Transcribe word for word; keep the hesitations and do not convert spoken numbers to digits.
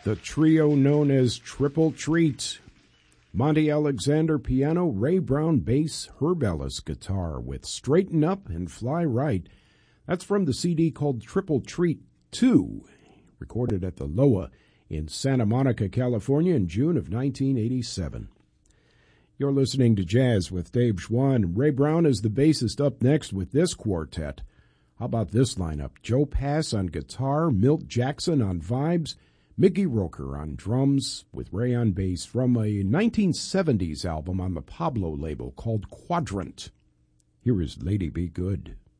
The trio known as Triple Treat. Monty Alexander piano, Ray Brown bass, Herb Ellis guitar with Straighten Up and Fly Right. That's from the C D called Triple Treat two, recorded at the L O A in Santa Monica, California in June of nineteen eighty-seven. You're listening to Jazz with Dave Schwann. Ray Brown is the bassist up next with this quartet. How about this lineup? Joe Pass on guitar, Milt Jackson on vibes, Mickey Roker on drums with Ray on bass from a nineteen seventies album on the Pablo label called Quadrant. Here is Lady Be Good.